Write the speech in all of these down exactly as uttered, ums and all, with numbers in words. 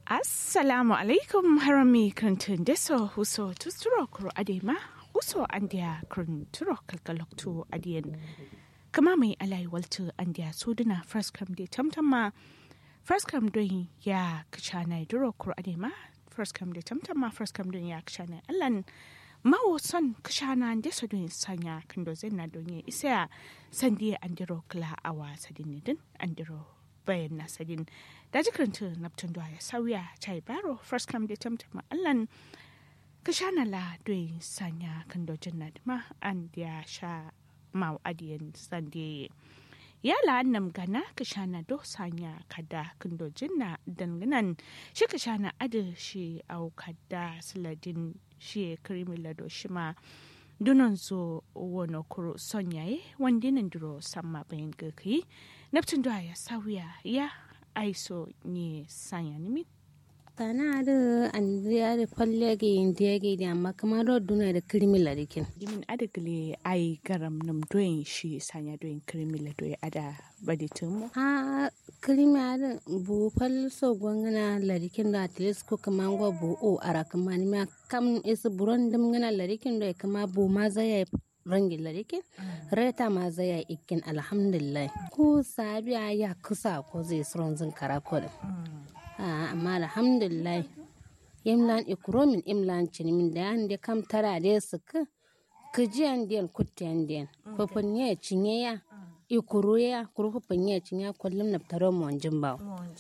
Assalamu alaikum harami krantun deso huso tusturo kuro adema huso andia kranturo kalkaloktu adien kama mai alai waltu andia suduna first come de tamtama first come doing ya kachana duro kuro adema first come de tamtama first come doing ya kachana allan mawo son kashana deso doing sanya kando zenna donye isa sandia andiro kla awa sadinidin andiro bayan nasadin da jikirinta naptun da ya sauya chai baro first come da tamtama allan ka shana la doyi sanya kan dojin nadima an ya sha mau adiyan sande ya la annam gana ka shana do sanya kada kan dojin na danganan shi ka shana adu shi au kada siladin shi krimila do shima dunan zo wani kuro son yaye wanda nan duro samma bayan gaki naptun da ya sauya ya aiso ne sanya nimi tana da an da falle ga yin da ga da amma kamar da duna da kirmila dikin jimin adagle ai garam nam doyin shi sanya doyin kirmila doyi ada baditin mu a kirmila da bu fal so gwangana ladikin da atles ko kaman go bu o ara kaman ma kam is buron dum ngana ladikin da kama bu ma zai rangin ladikin reta ma zai ikin alhamdulillah ko sabiya ya kusa ko zai suron zin karakol amma alhamdulillah imlan ikromin imlan cinimin da yan da kam tara da su ka kijiyan den kutiyan den fafin ya cinye ya ikuru ya kuru fafin ya cinye kullum na taro monjin ba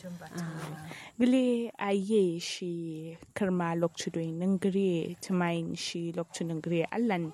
gile aye shi karma lokcu doyin nan gire tumayin shi lokcu nan gire allan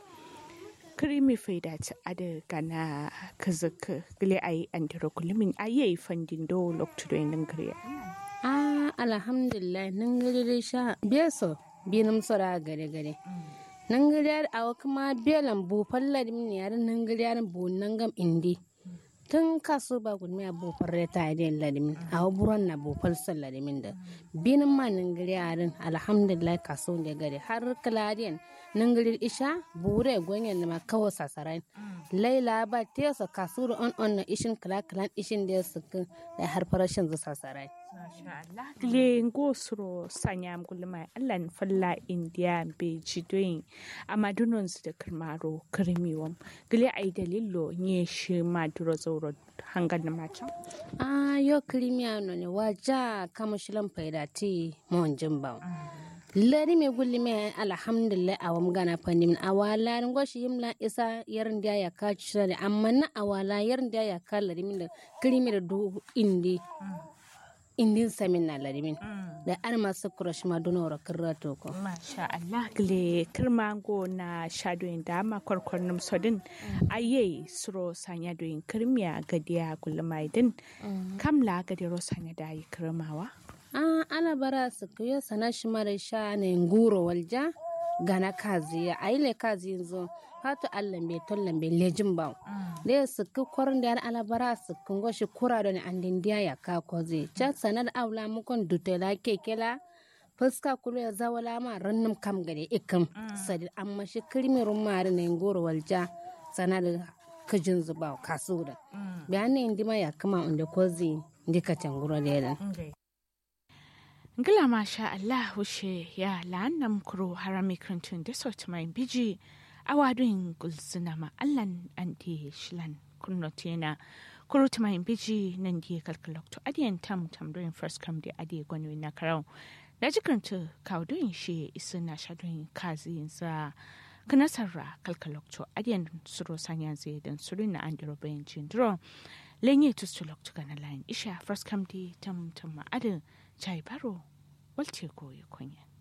krimi faida ta ada gana kazaka gile ayi andiro kullumin aye fandin do lokcu doyin nan gire ah alhamdulillah nan gare sha beso binum sura gare gare nan gare awa kuma belan bu fallar min yar nan gare bu nan gam indi tun kaso ba gudmi abu farre ta idin ladimin awa buron na bu falsar ladimin da binum ma nan gare yarin alhamdulillah kaso da gare har kaladiyan nan gare isha bure gonyen ma kawo sasarai laila ba tesa kasuru on on na ishin kala kalan ishin da suka da har farashin zu sasarai masha Allah le ngosro sanyam gulma Allah falla india be jidoyin amadunon su da kirmaro kirmiwam gile ai dalillo nye shi maduro zauro hangan macha ah yo kirmiya no ne waja kama shilan faida ti mon jimba lari me gulli me alhamdulillah awam gana fandimin awala ngoshi yimla isa yarin da ya ka cire amma na awala yarin da ya ka lari min da kirmi da du indi indin samin na larimin da an masu kurash ma donora kirrato ko masha Allah gile kirmango na shadoyin da ma kwarkwarnum sodin aye suro sanya doyin kirmiya gadiya gulmaidin kamla gadiro sanya da yi kirmawa ah ana bara su kuyo sana shi mara sha ne nguro walja gana kazi ya aile kazi yanzu hatu Allah be tollan be lejin ba da su ku korin da ala bara su kun goshi kura da andin dia ya ka kozi cha sanar aula mukon dutela kekela fuska kulu ya zawala ma rannum kam gade ikam sadi amma shi kirmirun mari ne nguro walja sanar kajin zuba kasu da bayanin indima ya kama inda kozi ndika tanguro da Ngila masha Allah wushe ya la'annam kuro harami krantun da sauti mai biji a wadun gulzina ma Allahn anti shilan kunnotena kuro ta mai biji nan di kalkalokto adiyan tam tam doing first come di adiye gwanwe na karau da jikranta kawdoyin shi isu na shadoyin kazi za kanasarra kalkalokto adiyan suro sanya zai dan suru na andiro bayan jindro lenye tustulokto gana layin isha first come di tam tam ma adin chai baro walce koyi kunya